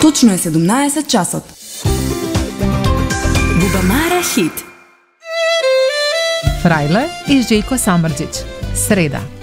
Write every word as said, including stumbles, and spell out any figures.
Точно е седумнаесет часот. Бубамара хит. Фрајле и Жејко Самрџиć. Среда.